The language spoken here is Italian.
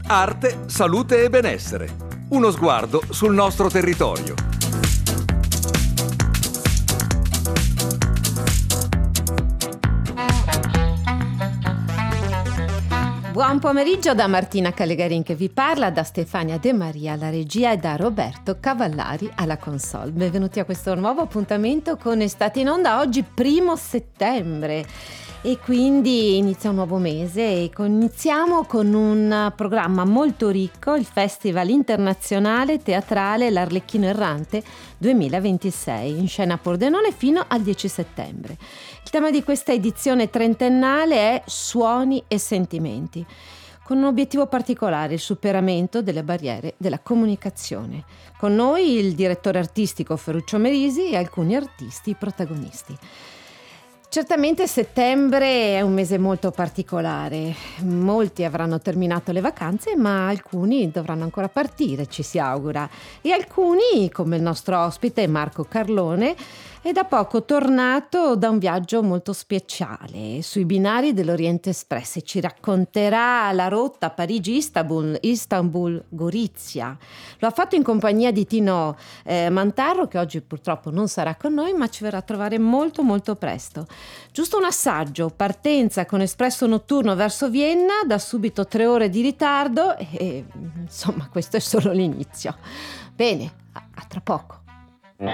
Arte, salute e benessere. Uno sguardo sul nostro territorio. Buon pomeriggio da Martina Callegarin che vi parla, da Stefania De Maria alla regia e da Roberto Cavallari alla console. Benvenuti a questo nuovo appuntamento con Estate in Onda, oggi 1 settembre. E quindi inizia un nuovo mese e iniziamo con un programma molto ricco, il Festival Internazionale Teatrale L'Arlecchino Errante 2026, in scena a Pordenone fino al 10 settembre. Il tema di questa edizione trentennale è Suoni e sentimenti, con un obiettivo particolare, il superamento delle barriere della comunicazione. Con noi il direttore artistico Ferruccio Merisi e alcuni artisti protagonisti. Certamente settembre è un mese molto particolare, molti avranno terminato le vacanze ma alcuni dovranno ancora partire, ci si augura, e alcuni, come il nostro ospite Marco Carlone, è da poco tornato da un viaggio molto speciale sui binari dell'Oriente Express e ci racconterà la rotta Parigi-Istanbul-Gorizia. Lo ha fatto in compagnia di Tino Mantarro, che oggi purtroppo non sarà con noi ma ci verrà a trovare molto molto presto. Giusto un assaggio: partenza con espresso notturno verso Vienna, da subito 3 ore di ritardo e insomma questo è solo l'inizio. Bene, a tra poco.